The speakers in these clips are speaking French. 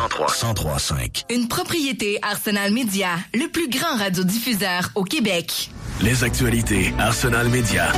103.5. Une propriété Arsenal Média, le plus grand radiodiffuseur au Québec. Les actualités Arsenal Média.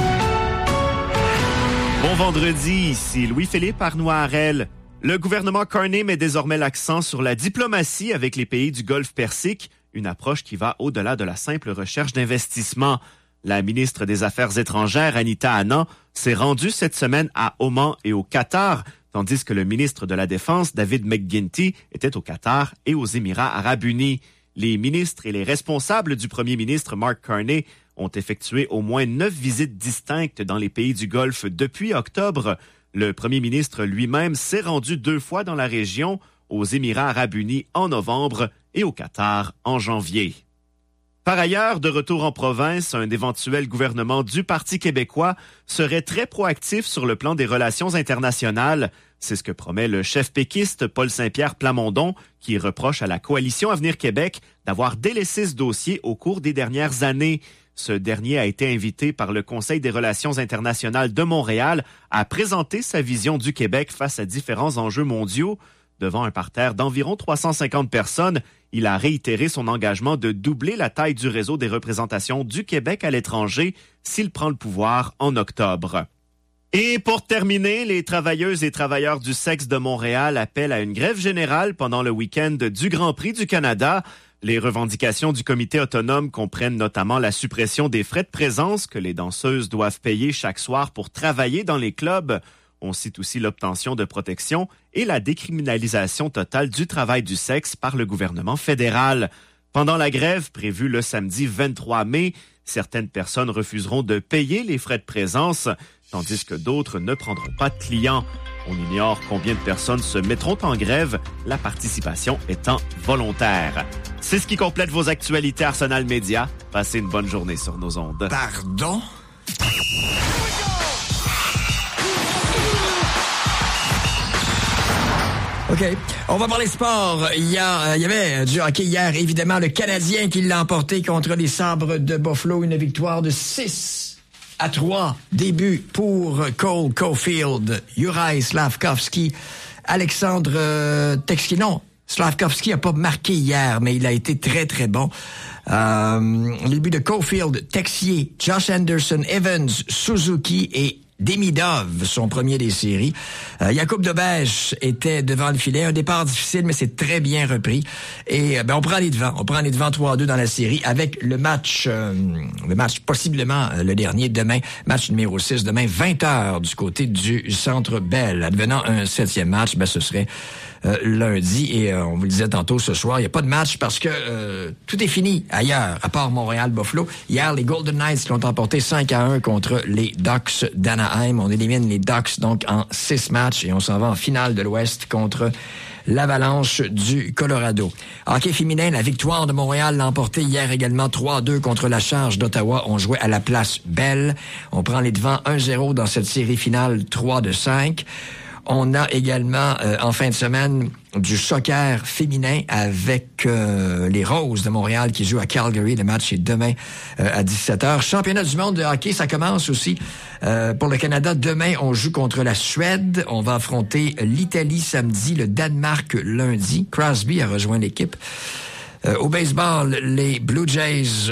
Bon vendredi, ici Louis-Philippe Arnois-Harel. Le gouvernement Carney met désormais l'accent sur la diplomatie avec les pays du Golfe Persique, une approche qui va au-delà de la simple recherche d'investissement. La ministre des Affaires étrangères, Anita Anand, s'est rendue cette semaine à Oman et au Qatar, tandis que le ministre de la Défense, David McGuinty, était au Qatar et aux Émirats arabes unis. Les ministres et les responsables du premier ministre Mark Carney ont effectué au moins 9 visites distinctes dans les pays du Golfe depuis octobre. Le premier ministre lui-même s'est rendu 2 fois dans la région, aux Émirats arabes unis en novembre et au Qatar en janvier. Par ailleurs, de retour en province, un éventuel gouvernement du Parti québécois serait très proactif sur le plan des relations internationales. C'est ce que promet le chef péquiste Paul Saint-Pierre Plamondon, qui reproche à la Coalition Avenir Québec d'avoir délaissé ce dossier au cours des dernières années. Ce dernier a été invité par le Conseil des relations internationales de Montréal à présenter sa vision du Québec face à différents enjeux mondiaux. Devant un parterre d'environ 350 personnes, il a réitéré son engagement de doubler la taille du réseau des représentations du Québec à l'étranger s'il prend le pouvoir en octobre. Et pour terminer, les travailleuses et travailleurs du sexe de Montréal appellent à une grève générale pendant le week-end du Grand Prix du Canada. Les revendications du comité autonome comprennent notamment la suppression des frais de présence que les danseuses doivent payer chaque soir pour travailler dans les clubs. On cite aussi l'obtention de protection et la décriminalisation totale du travail du sexe par le gouvernement fédéral. Pendant la grève prévue le samedi 23 mai, certaines personnes refuseront de payer les frais de présence, tandis que d'autres ne prendront pas de clients. On ignore combien de personnes se mettront en grève, la participation étant volontaire. C'est ce qui complète vos actualités Arsenal Média. Passez une bonne journée sur nos ondes. Pardon? OK. On va parler sport. Il y avait du hockey hier. Évidemment, le Canadien qui l'a emporté contre les Sabres de Buffalo. Une victoire de 6-3. Début pour Cole Caulfield, Juraj Slafkovský, Alexandre Texinon. Slafkovský n'a pas marqué hier, mais il a été très, très bon. Les buts de Caulfield, Texier, Josh Anderson, Evans, Suzuki et Demidov, son premier des séries. Jakub Dobeš était devant le filet. Un départ difficile, mais c'est très bien repris. Et on prend les devants. On prend les devants 3-2 dans la série avec le match possiblement le dernier demain. Match numéro 6 demain, 20h du côté du Centre Bell. Advenant un 7e match, ce serait lundi. Et on vous le disait tantôt ce soir, il n'y a pas de match parce que tout est fini ailleurs, à part Montréal-Buffalo. Hier, les Golden Knights qui ont emporté 5-1 contre les Ducks d'Anaheim. On élimine les Ducks donc en 6 matchs et on s'en va en finale de l'Ouest contre l'Avalanche du Colorado. Hockey féminin, la victoire de Montréal l'a emporté hier également 3-2 contre la Charge d'Ottawa. On jouait à la Place Bell. On prend les devants 1-0 dans cette série finale 3-5. On a également, en fin de semaine, du soccer féminin avec les Roses de Montréal qui jouent à Calgary. Le match est demain à 17h. Championnat du monde de hockey, ça commence aussi pour le Canada. Demain, on joue contre la Suède. On va affronter l'Italie samedi, le Danemark lundi. Crosby a rejoint l'équipe. Au baseball, les Blue Jays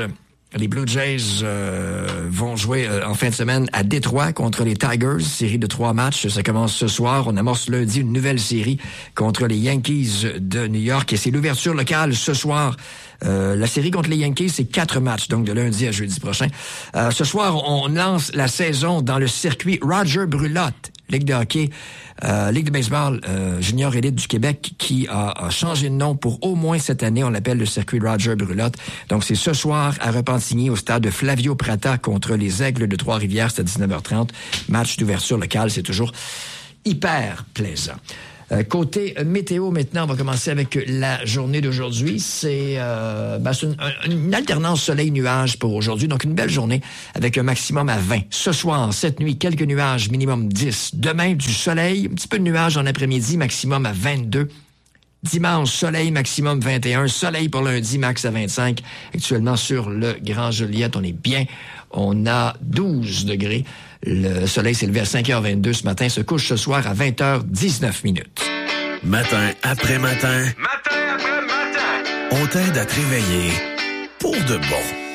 vont jouer en fin de semaine à Détroit contre les Tigers, série de 3 matchs. Ça commence ce soir. On amorce lundi une nouvelle série contre les Yankees de New York et c'est l'ouverture locale ce soir. La série contre les Yankees, c'est 4 matchs, donc de lundi à jeudi prochain. Ce soir, on lance la saison dans le circuit Roger Brulotte, Ligue de hockey, Ligue de baseball junior élite du Québec qui a changé de nom pour au moins cette année. On l'appelle le circuit Roger Brulotte. Donc, c'est ce soir à Repentigny au stade de Flavio Prata contre les Aigles de Trois-Rivières. C'est à 19h30. Match d'ouverture locale. C'est toujours hyper plaisant. Côté météo, maintenant, on va commencer avec la journée d'aujourd'hui. C'est une alternance soleil-nuage pour aujourd'hui. Donc, une belle journée avec un maximum à 20. Ce soir, cette nuit, quelques nuages, minimum 10. Demain, du soleil, un petit peu de nuages en après-midi, maximum à 22. Dimanche, soleil, maximum 21. Soleil pour lundi, max à 25. Actuellement, sur le Grand Joliette, on est bien. On a 12 degrés. Le soleil s'est levé à 5h22 ce matin, se couche ce soir à 20h19. Matin après matin, on t'aide à te réveiller pour de bon.